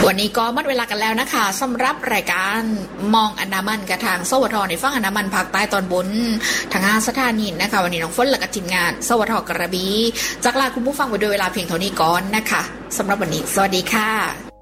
วันนี้ก็หมดเวลากันแล้วนะคะสำหรับรายการมองอันดามันกับทางสวทในฝั่งอันดามันภาคใต้ตอนบนทาง5สถานีนะคะวันนี้น้องฝนและก็ทีมงานสวทกระบี่จากลาคุณผู้ฟังไปด้วยเวลาเพียงเท่านี้ก่อนนะคะสำหรับวันนี้สวัสดีค่ะ